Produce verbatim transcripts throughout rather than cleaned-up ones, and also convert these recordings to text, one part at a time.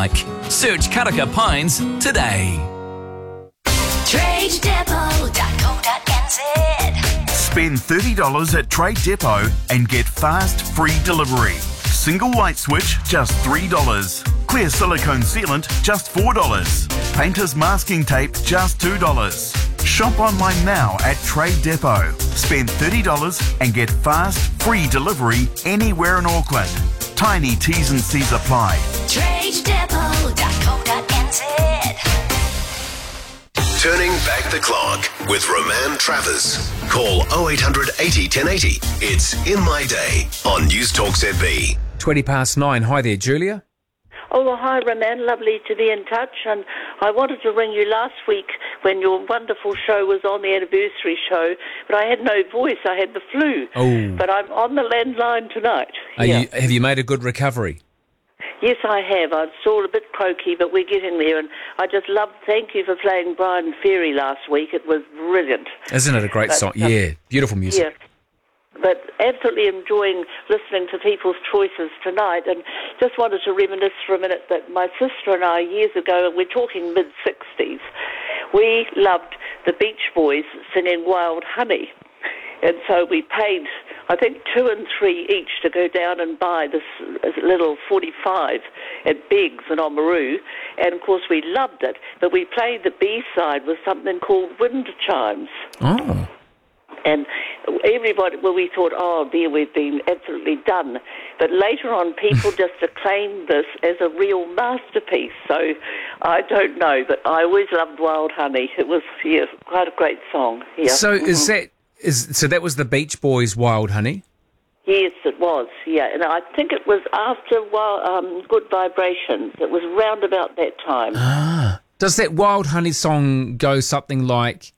like. Search Karaka Pines today. trade depot dot co dot n z. Spend thirty dollars at Trade Depot and get fast, free delivery. Single light switch, just three dollars. Clear silicone sealant, just four dollars. Painter's masking tape, just two dollars. Shop online now at Trade Depot. Spend thirty dollars and get fast, free delivery anywhere in Auckland. Tiny T's and C's apply. trade depot dot co dot n z. Turning back the clock with Roman Travers. Call oh eight hundred eighty ten eighty. It's In My Day on News Talk Z B. twenty past nine. Hi there, Julia. Oh, well, hi, Roman. Lovely to be in touch. And I wanted to ring you last week when your wonderful show was on, the anniversary show, but I had no voice. I had the flu. Oh. But I'm on the landline tonight. Are yeah. you, have you made a good recovery? Yes, I have. I'm still a bit croaky, but we're getting there. And I just love, thank you for playing Brian Ferry last week. It was brilliant. Isn't it a great But, song? um, Yeah, beautiful music. Yeah. But absolutely enjoying listening to people's choices tonight, and just wanted to reminisce for a minute that my sister and I, years ago, and we're talking mid-sixties, we loved the Beach Boys singing Wild Honey. And so we paid, I think, two and three each to go down and buy this little forty-five at Biggs in Oamaru. And, of course, we loved it. But we played the B-side with something called Wind Chimes. Oh. And everybody, well, we thought, oh, dear, we've been absolutely done. But later on, people just acclaimed this as a real masterpiece. So I don't know, but I always loved Wild Honey. It was, yeah, quite a great song. Yeah. So Mhm. is that is so that was the Beach Boys' Wild Honey? Yes, it was, yeah. And I think it was after Wild, um, Good Vibrations. It was round about that time. Ah. Does that Wild Honey song go something like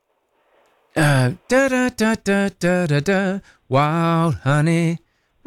uh, da da da da da da da Wild Honey?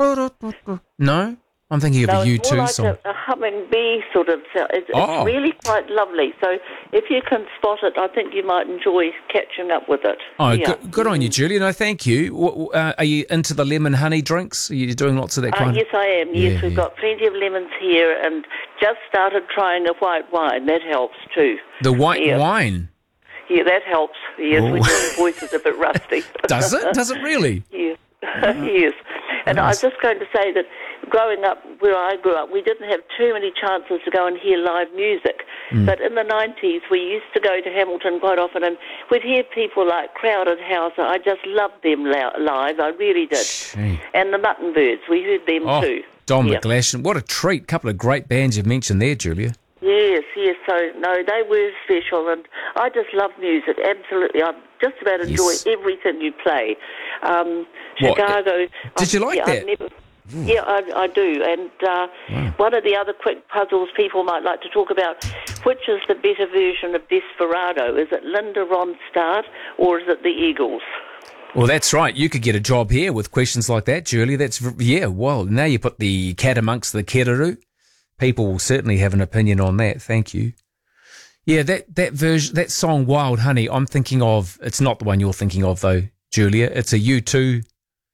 No? I'm thinking of No, a U it's two more like song. a, a humming bee sort of sound. It's, Oh. it's really quite lovely. So if you can spot it, I think you might enjoy catching up with it. Oh, yeah. good, good on you, Julia. No, thank you. What, uh, are you into the lemon honey drinks? Are you doing lots of that Uh, kind yes, of... I am. Yes, Yeah, we've yeah. got plenty of lemons here, and just started trying a white wine. That helps too. The white Yeah. wine. Yeah, that helps. Yes, Oh. when your voice is a bit rusty. Does it? Does it really? Yes. yes. And I was just going to say that growing up where I grew up, we didn't have too many chances to go and hear live music. Mm. But in the nineties, we used to go to Hamilton quite often, and we'd hear people like Crowded House. I just loved them li- live. I really did. Gee. And the Mutton Birds, we heard them Oh, too. Don Yeah. McGlashan. What a treat. Couple of great bands you've mentioned there, Julia. Yes, yes. So, no, they were special, and I just love music, absolutely. I just about enjoy Yes. everything you play. Um, What, Chicago... did you like yeah, that? I've never, yeah, I, I do. And uh, Wow. one of the other quick puzzles people might like to talk about, which is the better version of Desperado? Is it Linda Ronstadt, or is it the Eagles? Well, that's right. You could get a job here with questions like that, Julia. That's, v- yeah, well, now you put the cat amongst the keraru. People will certainly have an opinion on that. Thank you. Yeah, that, that version, that song Wild Honey, I'm thinking of, it's not the one you're thinking of though, Julia. It's a U two.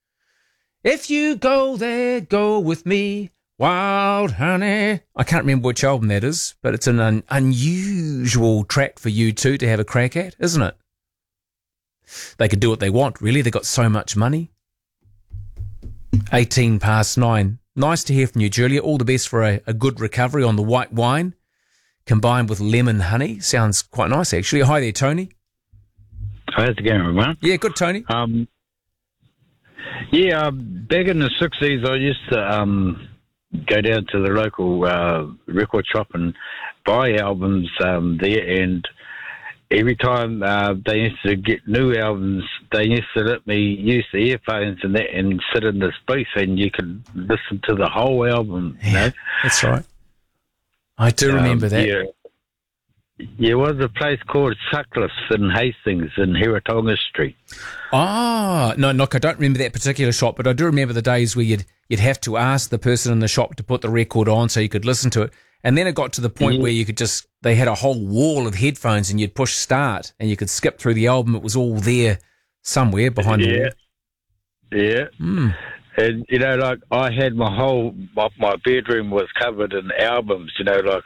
If you go there, go with me, Wild Honey. I can't remember which album that is, but it's an un- unusual track for U two to have a crack at, isn't it? They could do what they want, really. They got so much money. eighteen past nine. Nice to hear from you, Julia. All the best for a, a good recovery on the white wine combined with lemon honey. Sounds quite nice, actually. Hi there, Tony. How's it going, everyone? Yeah, good, Tony. Um, yeah, uh, back in the sixties, I used to um, go down to the local uh, record shop and buy albums um, there, and every time uh, they used to get new albums, they used to let me use the earphones and that and sit in this booth, and you could listen to the whole album, you know? That's right. I do remember Um, that. Yeah. There was a place called Sutcliffe's in Hastings in Heratonga Street. Ah, no, no, I don't remember that particular shop, but I do remember the days where you'd you'd have to ask the person in the shop to put the record on so you could listen to it. And then it got to the point Mm-hmm. where you could just, they had a whole wall of headphones and you'd push start and you could skip through the album. It was all there somewhere behind the Yeah. wall. Yeah. Mm. And, you know, like, I had my whole, my, my bedroom was covered in albums, you know, like